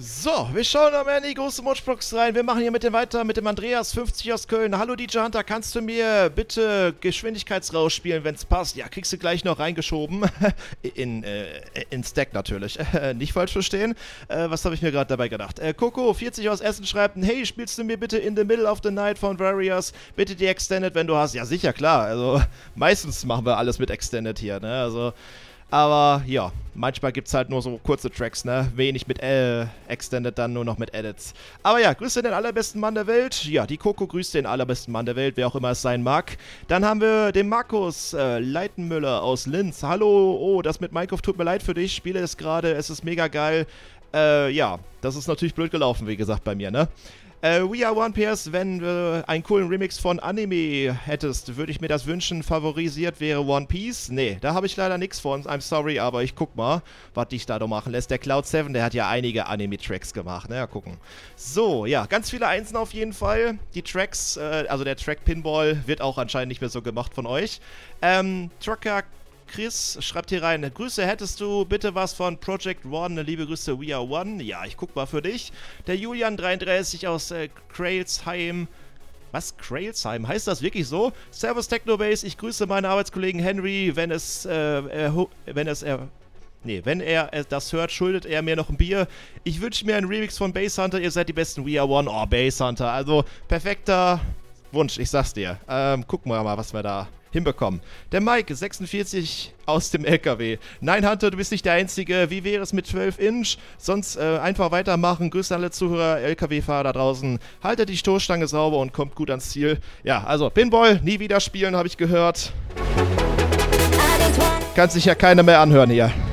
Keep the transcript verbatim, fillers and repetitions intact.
So, wir schauen am Ende die große Mutschbox rein. Wir machen hier mit dem weiter, mit dem Andreas, fünfzig aus Köln. Hallo D J Hunter, kannst du mir bitte Geschwindigkeitsrausch spielen, wenn es passt? Ja, kriegst du gleich noch reingeschoben. in, äh, in Stack natürlich. Nicht falsch verstehen. Äh, was habe ich mir gerade dabei gedacht? Äh, Coco, vierzig aus Essen, schreibt, hey, spielst du mir bitte In the Middle of the Night von Warriors? Bitte die Extended, wenn du hast. Ja, sicher, klar. Also, meistens machen wir alles mit Extended hier, ne? Also... Aber ja, manchmal gibt es halt nur so kurze Tracks, ne? Wenig mit äh, Extended, dann nur noch mit Edits. Aber ja, grüße den allerbesten Mann der Welt. Ja, die Coco grüßt den allerbesten Mann der Welt, wer auch immer es sein mag. Dann haben wir den Markus äh, Leitenmüller aus Linz. Hallo, oh, das mit Minecraft tut mir leid für dich. Ich spiele es gerade, es ist mega geil. Äh, ja, das ist natürlich blöd gelaufen, wie gesagt, bei mir, ne? Äh, We Are One P S, wenn du äh, einen coolen Remix von Anime hättest, würde ich mir das wünschen. Favorisiert wäre One Piece. Nee, da habe ich leider nichts von. I'm sorry, aber ich guck mal, was dich da noch machen lässt. Der Cloud sieben, der hat ja einige Anime-Tracks gemacht. Na ja, gucken. So, ja, ganz viele Einsen auf jeden Fall. Die Tracks, äh, also der Track Pinball wird auch anscheinend nicht mehr so gemacht von euch. Ähm, Trucker Chris schreibt hier rein, Grüße, hättest du bitte was von Project One, liebe Grüße, We Are One. Ja, ich guck mal für dich. Der Julian dreiunddreißig aus äh, Krailsheim. Was? Krailsheim? Heißt das wirklich so? Servus Technobase, ich grüße meinen Arbeitskollegen Henry, wenn es, äh, er, wenn es, er, nee, wenn er das hört, schuldet er mir noch ein Bier. Ich wünsche mir einen Remix von Bass Hunter, ihr seid die besten We Are One. Oh, Bass Hunter, also perfekter Wunsch, ich sag's dir. Ähm, gucken wir mal, was wir da hinbekommen. Der Mike, sechsundvierzig aus dem L K W. Nein, Hunter, du bist nicht der Einzige. Wie wäre es mit zwölf Inch? Sonst äh, einfach weitermachen. Grüße an alle Zuhörer, L K W-Fahrer da draußen. Haltet die Stoßstange sauber und kommt gut ans Ziel. Ja, also Pinball, nie wieder spielen, habe ich gehört. Kann sich ja keiner mehr anhören hier.